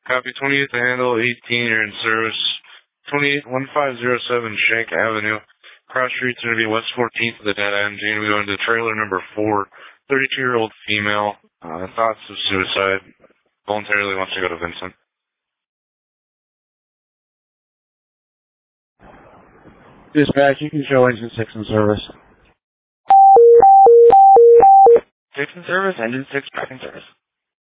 Copy 28th to handle 18, you're in service. 1507 Shank Avenue. Cross street's going to be West 14th of the dead end. You're going to be going to trailer number 4. 32-year-old female. Thoughts of suicide. Voluntarily wants to go to Vincent. Dispatch, you can show engine 6 in service. 6 in service, engine 6 back in service.